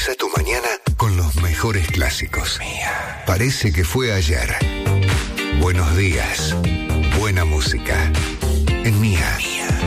Empieza tu mañana con los mejores clásicos. Mía. Parece que fue ayer. Buenos días. Buena música. En Mía.